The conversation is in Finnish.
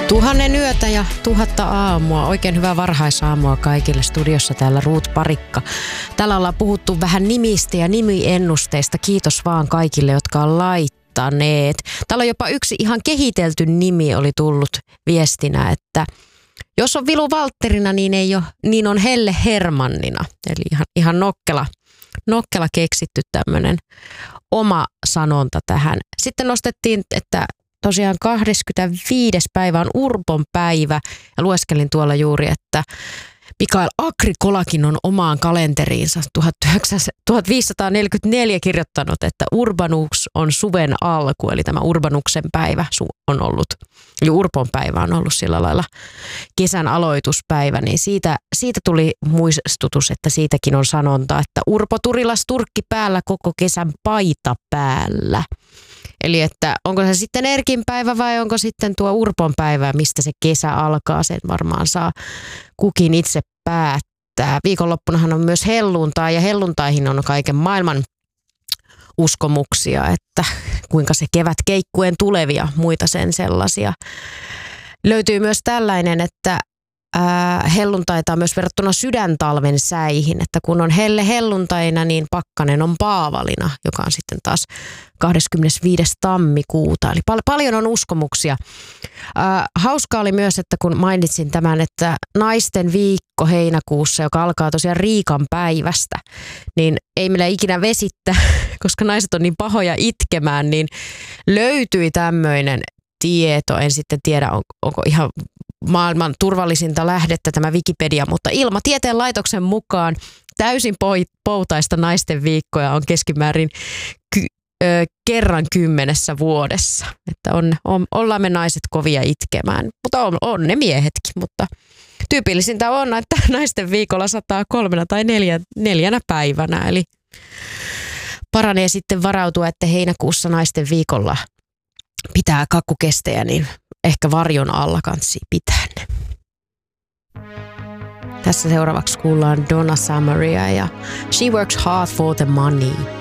1000 yötä ja 1000 aamua. Oikein hyvää varhaisaamua kaikille. Studiossa täällä Ruut Parikka. Täällä ollaan puhuttu vähän nimistä ja nimiennusteista. Kiitos vaan kaikille, jotka on laittaneet. Täällä on jopa yksi ihan kehitelty nimi oli tullut viestinä, että jos on Vilu Valtterina, niin on Helle Hermannina. Eli ihan nokkela keksitty tämmöinen oma sanonta tähän. Sitten nostettiin, että tosiaan 25. päivä on Urpon päivä ja lueskelin tuolla juuri, että Mikael Agricolakin on omaan kalenteriinsa 1544 kirjoittanut, että Urbanus on suven alku, eli tämä Urbanuksen päivä on ollut, eli Urpon päivä on ollut sillä lailla kesän aloituspäivä, niin siitä tuli muistutus, että siitäkin on sanonta, että Urpo Turilas turkki päällä, koko kesän paita päällä. Eli että onko se sitten Erkin päivä vai onko sitten tuo Urpon päivä, mistä se kesä alkaa, sen varmaan saa kukin itse päättää. Viikonloppunahan on myös helluntai ja helluntaihin on kaiken maailman uskomuksia, että kuinka se kevät keikkuen tulevia muita sen sellaisia. Löytyy myös tällainen, että helluntaita on myös verrattuna sydäntalven säihin, että kun on helluntaina, niin pakkanen on paavalina, joka on sitten taas 25. tammikuuta. Eli paljon on uskomuksia. Hauskaa oli myös, että kun mainitsin tämän, että naisten viikko heinäkuussa, joka alkaa tosiaan Riikan päivästä, niin ei meillä ikinä vesittä, koska naiset on niin pahoja itkemään, niin löytyi tämmöinen tieto. En sitten tiedä, onko ihan maailman turvallisinta lähdettä tämä Wikipedia, mutta Ilmatieteen laitoksen mukaan täysin poutaista naisten viikkoja on keskimäärin kerran 10 vuodessa. Että ollaan me naiset kovia itkemään, mutta on ne miehetkin, mutta tyypillisintä on, että naisten viikolla sataa 3 tai 4 päivänä, eli paranee sitten varautua, että heinäkuussa naisten viikolla pitää kakkukestejä, niin ehkä varjon alla kansi pitää ne. Tässä seuraavaksi kuullaan Donna Summeria ja She Works Hard for the Money.